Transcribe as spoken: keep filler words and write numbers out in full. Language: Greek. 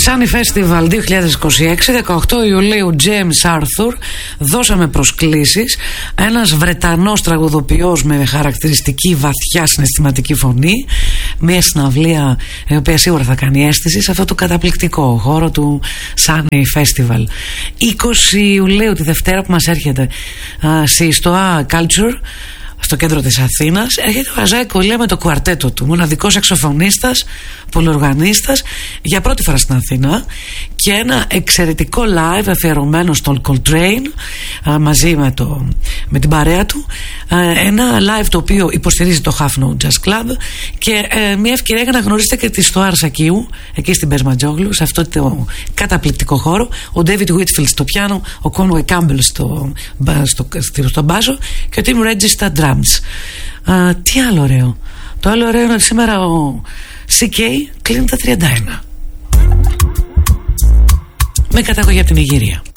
Sunny Festival δύο χιλιάδες είκοσι έξι, δεκαοκτώ Ιουλίου, James Arthur. Δώσαμε προσκλήσεις. Ένας Βρετανός τραγουδοποιός με χαρακτηριστική βαθιά συναισθηματική φωνή. Μια συναυλία η οποία σίγουρα θα κάνει αίσθηση σε αυτό το καταπληκτικό χώρο του Sunny Festival. είκοσι Ιουλίου, τη Δευτέρα που μας έρχεται, στη Stoa Culture, στο κέντρο της Αθήνας, έρχεται ο Αζάη Κολλιά με το κουαρτέτο του, μοναδικός σαξοφωνίστας, πολυοργανίστας, για πρώτη φορά στην Αθήνα, και ένα εξαιρετικό live αφιερωμένο στον Coltrane, μαζί με, το, με την παρέα του, ένα live το οποίο υποστηρίζει το Half Note Jazz Club, και ε, μια ευκαιρία για να γνωρίσετε και τη Stoa Αρσακίου, εκεί στην Πεσματζόγλου, σε αυτό το καταπληκτικό χώρο. Ο David Whitfield στο πιάνο, ο Conway Campbell στο, στο, στο, στο μπάζο και ο Tim Reggie στα drums. Uh, τι άλλο ωραίο? Το άλλο ωραίο είναι ότι σήμερα ο σι κέι κλείνει τα τριάντα ένα με καταγωγή από την Ιγυρία.